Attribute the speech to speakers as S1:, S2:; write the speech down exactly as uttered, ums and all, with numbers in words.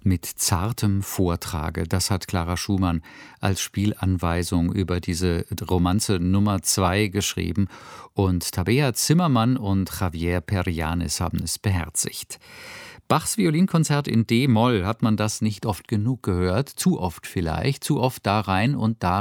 S1: Mit zartem Vortrage, das hat Clara Schumann als Spielanweisung über diese Romanze Nummer zwei geschrieben und Tabea Zimmermann und Javier Perianes haben es beherzigt. Bachs Violinkonzert in D-Moll, hat man das nicht oft genug gehört? Zu oft vielleicht, zu oft da rein und da